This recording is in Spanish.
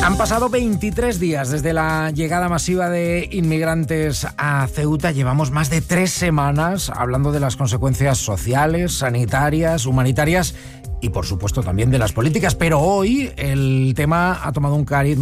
Han pasado 23 días desde la llegada masiva de inmigrantes a Ceuta. Llevamos más de 3 semanas hablando de las consecuencias sociales, sanitarias, humanitarias y, por supuesto, también de las políticas. Pero hoy el tema ha tomado un cariz